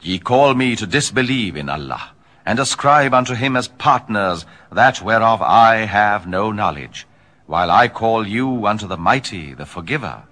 Ye call me to disbelieve in Allah, and ascribe unto him as partners that whereof I have no knowledge, while I call you unto the Mighty, the Forgiver.